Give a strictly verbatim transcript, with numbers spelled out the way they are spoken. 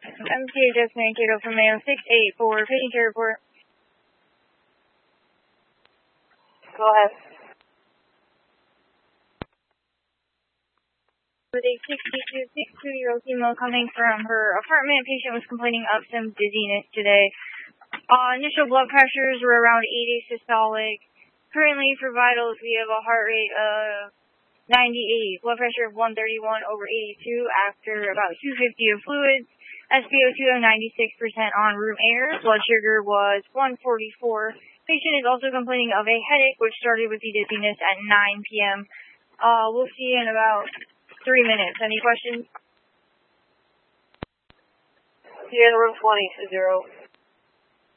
M T H estimated Cato from Mayo six eight for patient care report. Go ahead. With a sixty-two, sixty-two-year-old female coming from her apartment, patient was complaining of some dizziness today. Uh, initial blood pressures were around eighty systolic. Currently, for vitals, we have a heart rate of ninety-eight, blood pressure of one thirty-one over eighty-two after about two fifty of fluids, S p O two of ninety-six percent on room air, blood sugar was one forty-four. Patient is also complaining of a headache, which started with the dizziness at nine p m Uh, we'll see you in about three minutes. Any questions? Here in room twenty, zero.